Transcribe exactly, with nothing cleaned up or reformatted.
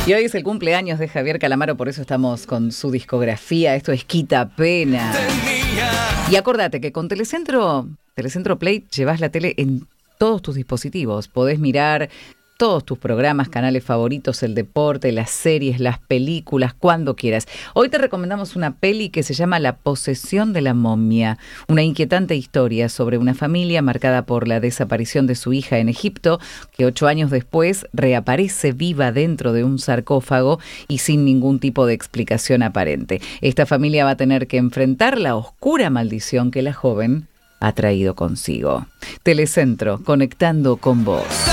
Y hoy es el cumpleaños de Javier Calamaro, por eso estamos con su discografía. Esto es Quita Pena. Y acordate que con Telecentro, Telecentro Play, llevas la tele en todos tus dispositivos. Podés mirar todos tus programas, canales favoritos, el deporte, las series, las películas, cuando quieras. Hoy te recomendamos una peli que se llama La posesión de la momia, una inquietante historia sobre una familia marcada por la desaparición de su hija en Egipto, que ocho años después reaparece viva dentro de un sarcófago y sin ningún tipo de explicación aparente. Esta familia va a tener que enfrentar la oscura maldición que la joven ha traído consigo. Telecentro, conectando con vos.